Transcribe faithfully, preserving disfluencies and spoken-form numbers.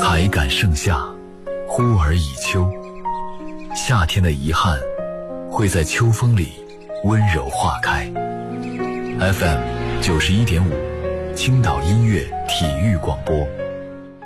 还感盛夏，忽而已秋。夏天的遗憾会在秋风里温柔化开。 F M 九十一点五，青岛音乐体育广播。